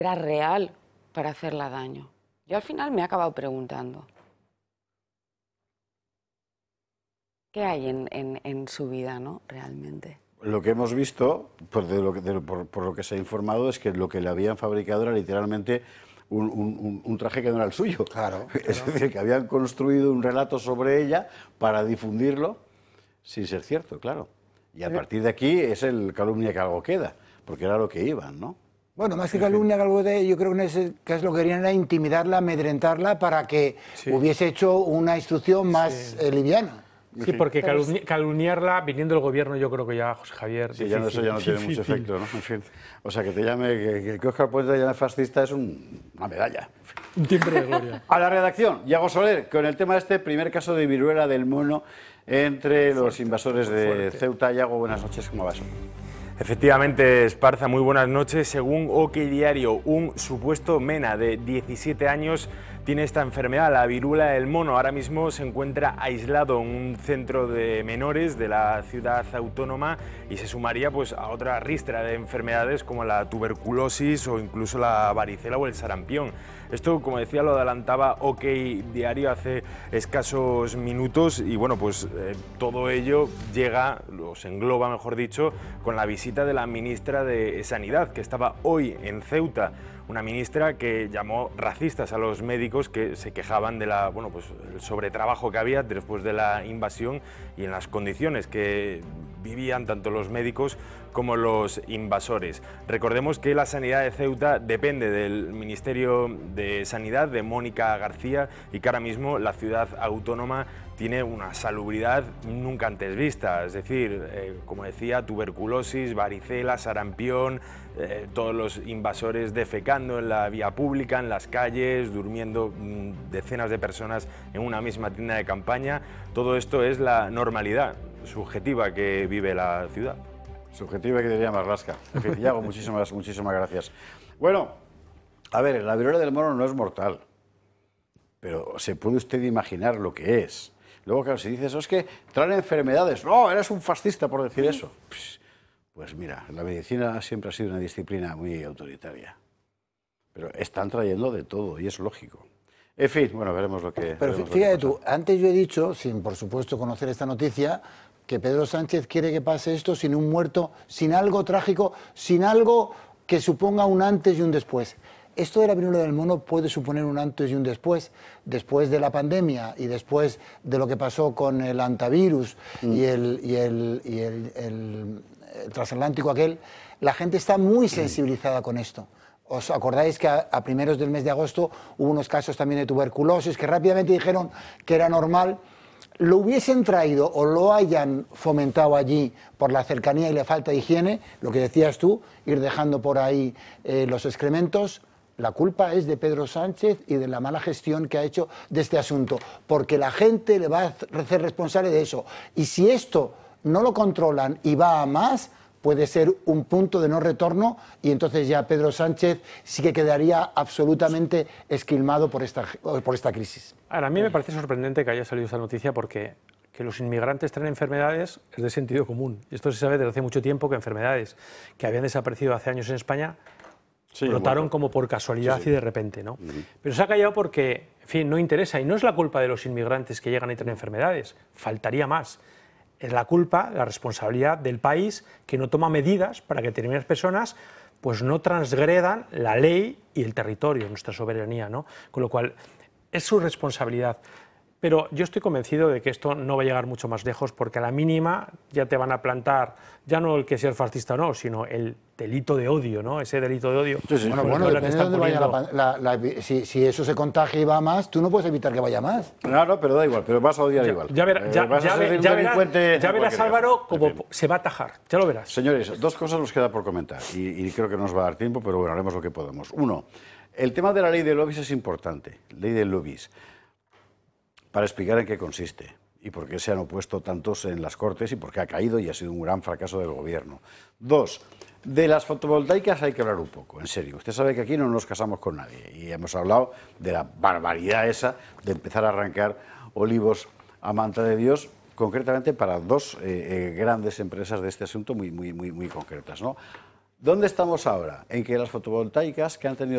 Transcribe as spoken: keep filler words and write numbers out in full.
era real para hacerla daño. Yo al final me he acabado preguntando, ¿qué hay en, en, en su vida, ¿no? Realmente? Lo que hemos visto, por, de lo que, de, por, por lo que se ha informado, es que lo que le habían fabricado era literalmente un, un, un traje que no era el suyo. Claro, Es claro. decir, que habían construido un relato sobre ella para difundirlo sin ser cierto, claro. Y a partir de aquí es el calumnia que algo queda, porque era lo que iban, ¿no? Bueno, más que calumnia, algo de, yo creo que en ese caso lo que querían era intimidarla, amedrentarla para que Sí. hubiese hecho una instrucción más Sí. eh, liviana. Sí, porque calumni calumniarla, viniendo del gobierno, yo creo que ya, José Javier... Sí, ya no, eso ya no difícil, tiene mucho difícil. efecto, ¿no? En fin. O sea, que te llame, que, que Óscar Puente te llame fascista es un, una medalla. Un timbre de gloria. A la redacción, Iago Soler, con el tema de este primer caso de viruela del mono entre los invasores de Ceuta. Iago, buenas noches, ¿cómo va eso? Efectivamente, Esparza, muy buenas noches. Según OK Diario, un supuesto mena de diecisiete años tiene esta enfermedad, la viruela del mono. Ahora mismo se encuentra aislado en un centro de menores de la ciudad autónoma y se sumaría pues, a otra ristra de enfermedades como la tuberculosis o incluso la varicela o el sarampión. Esto, como decía, lo adelantaba OK Diario hace escasos minutos y bueno, pues eh, todo ello llega, o se engloba, mejor dicho, con la visita de la ministra de Sanidad, que estaba hoy en Ceuta. Una ministra que llamó racistas a los médicos que se quejaban de la, bueno, pues, el sobretrabajo que había después de la invasión y en las condiciones que vivían tanto los médicos como los invasores. Recordemos que la sanidad de Ceuta depende del Ministerio de Sanidad de Mónica García y que ahora mismo la ciudad autónoma tiene una salubridad nunca antes vista, es decir, eh, como decía, tuberculosis, varicela, sarampión, eh, todos los invasores defecando en la vía pública, en las calles, durmiendo mmm, decenas de personas en una misma tienda de campaña. Todo esto es la normalidad subjetiva que vive la ciudad. Subjetiva que diría Marlaska. En fin, Iago, muchísimas, muchísimas gracias. Bueno, a ver, la viruela del mono no es mortal, pero se puede usted imaginar lo que es. Luego, claro, si dices, eso es que traen enfermedades, no, eres un fascista por decir eso. Pues mira, la medicina siempre ha sido una disciplina muy autoritaria, pero están trayendo de todo y es lógico. En fin, bueno, veremos lo que... Pero fíjate tú, antes yo he dicho, sin por supuesto conocer esta noticia, que Pedro Sánchez quiere que pase esto sin un muerto, sin algo trágico, sin algo que suponga un antes y un después. Esto de la viruela del mono puede suponer un antes y un después, después de la pandemia y después de lo que pasó con el antivirus mm. y, el, y, el, y el, el, el transatlántico aquel. La gente está muy sensibilizada mm. con esto. ¿Os acordáis que a, a primeros del mes de agosto hubo unos casos también de tuberculosis que rápidamente dijeron que era normal? Lo hubiesen traído o lo hayan fomentado allí por la cercanía y la falta de higiene, lo que decías tú, ir dejando por ahí eh, los excrementos. La culpa es de Pedro Sánchez y de la mala gestión que ha hecho de este asunto, porque la gente le va a hacer responsable de eso. Y si esto no lo controlan y va a más, puede ser un punto de no retorno y entonces ya Pedro Sánchez sí que quedaría absolutamente esquilmado por esta, por esta crisis. Ahora, a mí me parece sorprendente que haya salido esta noticia porque que los inmigrantes traen enfermedades es de sentido común. Y esto se sabe desde hace mucho tiempo que enfermedades que habían desaparecido hace años en España sí, brotaron bueno, como por casualidad sí, sí. y de repente, ¿no? Uh-huh. Pero se ha callado porque, en fin, no interesa. Y no es la culpa de los inmigrantes que llegan y traen enfermedades. Faltaría más. Es la culpa, la responsabilidad del país que no toma medidas para que determinadas personas pues no transgredan la ley y el territorio, nuestra soberanía, ¿no? Con lo cual, es su responsabilidad. Pero yo estoy convencido de que esto no va a llegar mucho más lejos porque a la mínima ya te van a plantar, ya no el que sea fascista o no, sino el delito de odio, ¿no? Ese delito de odio. Sí, sí. Bueno, bueno, depende de dónde vaya la, la, la, si, si eso se contagia y va más, tú no puedes evitar que vaya más. No, no, pero da igual, pero vas a odiar ya, igual. Ya, ver, ya, eh, ya, ver, ya verás, ya verás Álvaro, como en fin. Se va a atajar, ya lo verás. Señores, dos cosas nos queda por comentar y, y creo que no nos va a dar tiempo, pero bueno, haremos lo que podamos. Uno, el tema de la ley de lobbies es importante, ley de lobbies, para explicar en qué consiste y por qué se han opuesto tantos en las Cortes y por qué ha caído y ha sido un gran fracaso del Gobierno. Dos, de las fotovoltaicas hay que hablar un poco, en serio. Usted sabe que aquí no nos casamos con nadie y hemos hablado de la barbaridad esa de empezar a arrancar olivos a manta de Dios, concretamente para dos eh, eh, grandes empresas de este asunto muy, muy, muy, muy concretas, ¿no? ¿Dónde estamos ahora? En que las fotovoltaicas que han tenido